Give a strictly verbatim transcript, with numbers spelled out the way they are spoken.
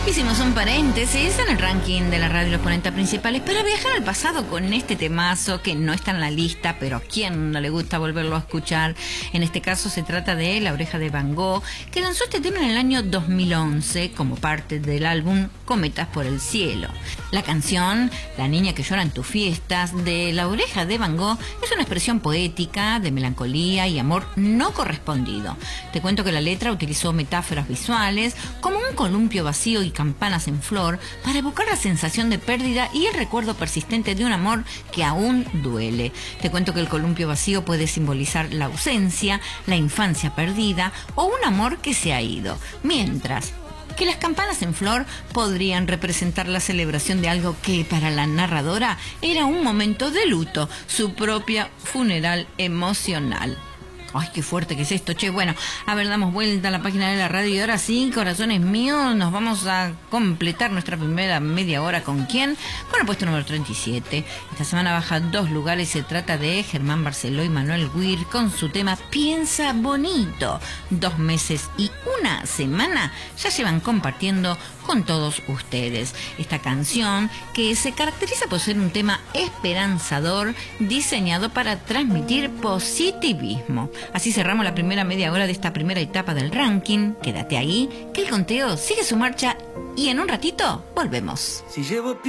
Hicimos un paréntesis en el ranking de la radio Los cuarenta Principales para viajar al pasado con este temazo que no está en la lista, pero a quién no le gusta volverlo a escuchar. En este caso se trata de La Oreja de Van Gogh, que lanzó este tema en el año dos mil once como parte del álbum Cometas por el Cielo. La canción La niña que llora en tus fiestas de La Oreja de Van Gogh es una expresión poética de melancolía y amor no correspondido. Te cuento que la letra utilizó metáforas visuales como un columpio vacío y campanas en flor para evocar la sensación de pérdida y el recuerdo persistente de un amor que aún duele. Te cuento que el columpio vacío puede simbolizar la ausencia, la infancia perdida o un amor que se ha ido, mientras que las campanas en flor podrían representar la celebración de algo que para la narradora era un momento de luto, su propia funeral emocional. Ay, qué fuerte que es esto, che. Bueno, a ver, damos vuelta a la página de la radio y ahora sí, corazones míos, nos vamos a completar nuestra primera media hora. ¿Con quién? Con el puesto número treinta y siete. Esta semana baja dos lugares. Se trata de Germán Barceló y Manuel Weir con su tema Piensa Bonito. Dos meses y una semana ya llevan compartiendo con todos ustedes esta canción, que se caracteriza por ser un tema esperanzador diseñado para transmitir positivismo. Así cerramos la primera media hora de esta primera etapa del ranking. Quédate ahí, que el conteo sigue su marcha y en un ratito volvemos. Si llevo